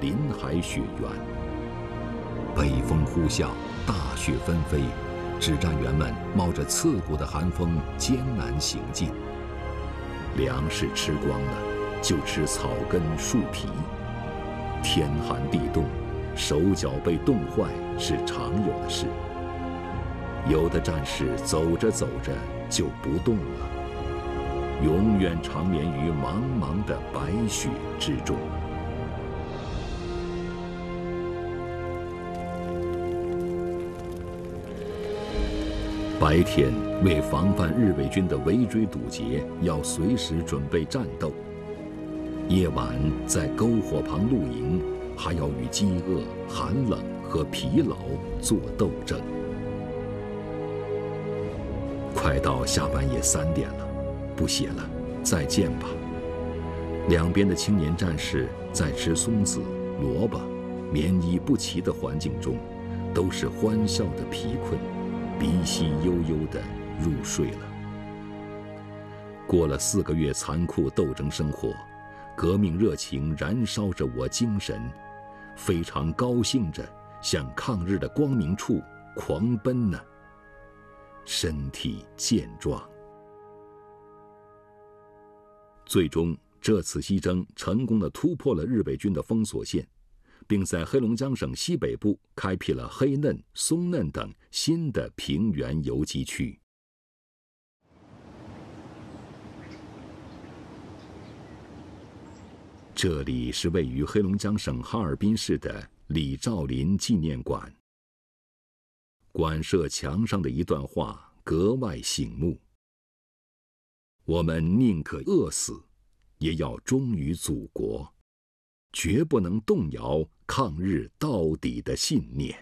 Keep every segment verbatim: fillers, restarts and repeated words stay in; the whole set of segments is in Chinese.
林海雪原。北风呼啸，大雪纷飞，指战员们冒着刺骨的寒风艰难行进。粮食吃光了，就吃草根树皮。天寒地冻，手脚被冻坏是常有的事。有的战士走着走着就不动了，永远长眠于茫茫的白雪之中。白天为防范日伪军的围追堵截，要随时准备战斗；夜晚在篝火旁露营，还要与饥饿、寒冷和疲劳做斗争。快到下半夜三点了，不写了，再见吧。两边的青年战士在吃松子、萝卜、棉衣不齐的环境中，都是欢笑的疲困，鼻息悠悠地入睡了。过了四个月残酷斗争生活，革命热情燃烧着我精神，非常高兴着向抗日的光明处狂奔呢。身体健壮。最终，这次西征成功地突破了日伪军的封锁线，并在黑龙江省西北部开辟了黑嫩、松嫩等新的平原游击区。这里是位于黑龙江省哈尔滨市的李兆林纪念馆。馆舍墙上的一段话格外醒目：我们宁可饿死，也要忠于祖国，绝不能动摇抗日到底的信念。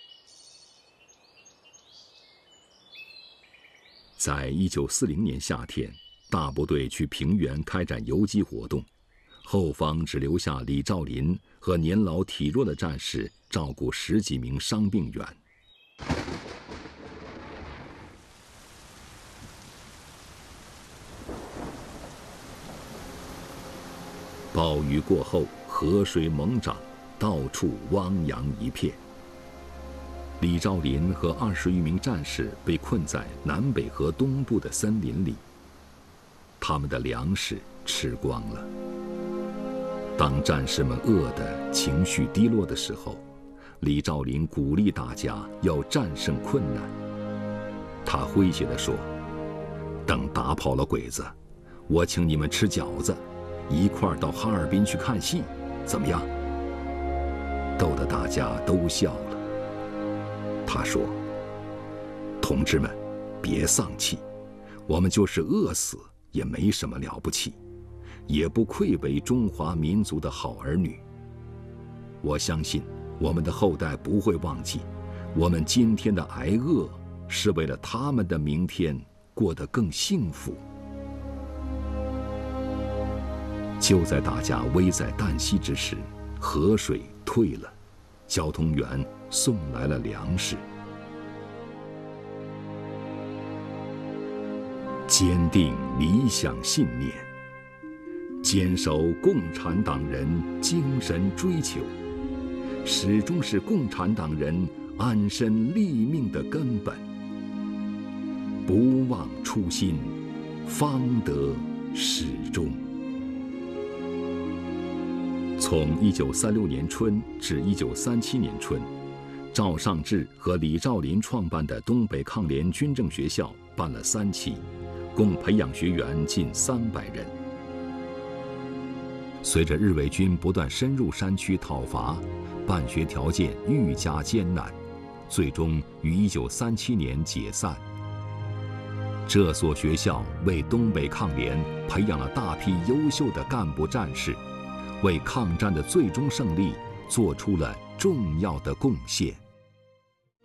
在一九四零年夏天，大部队去平原开展游击活动，后方只留下李兆林和年老体弱的战士照顾十几名伤病员。暴雨过后，河水猛涨，到处汪洋一片。李兆林和二十余名战士被困在南北河东部的森林里，他们的粮食吃光了。当战士们饿得情绪低落的时候，李兆林鼓励大家要战胜困难。他诙谐地说：“等打跑了鬼子，我请你们吃饺子，一块儿到哈尔滨去看戏，怎么样？”逗得大家都笑了。他说：“同志们，别丧气，我们就是饿死也没什么了不起，也不愧为中华民族的好儿女。我相信我们的后代不会忘记，我们今天的挨饿是为了他们的明天过得更幸福。”就在大家危在旦夕之时，河水退了，交通员送来了粮食。坚定理想信念，坚守共产党人精神追求，始终是共产党人安身立命的根本。不忘初心，方得始终。从一九三六年春至一九三七年春，赵尚志和李兆林创办的东北抗联军政学校办了三期，共培养学员近三百人。随着日伪军不断深入山区讨伐，办学条件愈加艰难，最终于一九三七年解散。这所学校为东北抗联培养了大批优秀的干部战士，为抗战的最终胜利做出了重要的贡献。